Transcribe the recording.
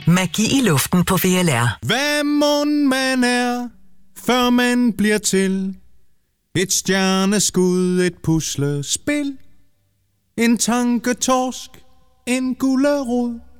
Magi i luften på VLR. Hvad mon man er, før man bliver til? Et stjerneskud, et puslespil, en tanketorsk, en gulerod.